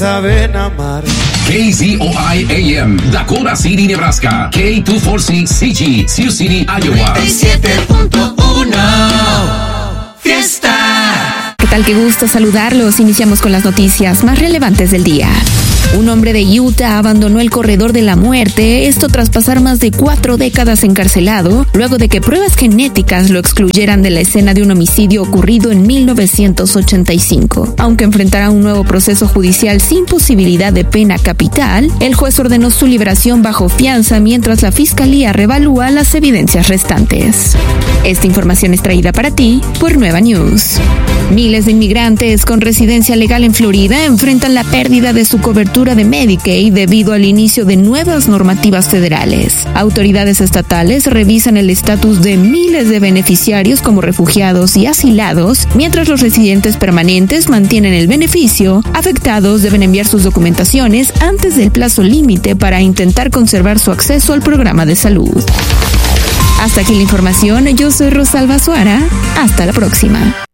saben amar. KZOI AM, Dakota City, Nebraska. K246CG, Sioux City, Iowa. 97.1 Fiesta. ¿Qué tal? Qué gusto saludarlos. Iniciamos con las noticias más relevantes del día. Un hombre de Utah abandonó el corredor de la muerte, esto tras pasar más de 4 décadas encarcelado, luego de que pruebas genéticas lo excluyeran de la escena de un homicidio ocurrido en 1985. Aunque enfrentará un nuevo proceso judicial sin posibilidad de pena capital, el juez ordenó su liberación bajo fianza mientras la fiscalía revalúa las evidencias restantes. Esta información es traída para ti por Nueva News. Miles de inmigrantes con residencia legal en Florida enfrentan la pérdida de su cobertura de Medicaid debido al inicio de nuevas normativas federales. Autoridades estatales revisan el estatus de miles de beneficiarios como refugiados y asilados, mientras los residentes permanentes mantienen el beneficio. Afectados deben enviar sus documentaciones antes del plazo límite para intentar conservar su acceso al programa de salud. Hasta aquí la información. Yo soy Rosalba Suara. Hasta la próxima.